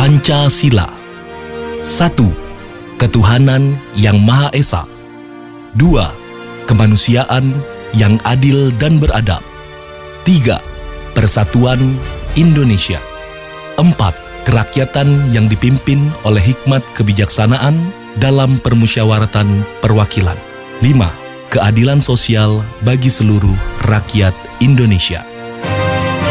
Pancasila. 1. Ketuhanan yang Maha Esa. 2. Kemanusiaan yang adil dan beradab. 3. Persatuan Indonesia. 4. Kerakyatan yang dipimpin oleh hikmat kebijaksanaan dalam permusyawaratan perwakilan. 5. Keadilan sosial bagi seluruh rakyat Indonesia.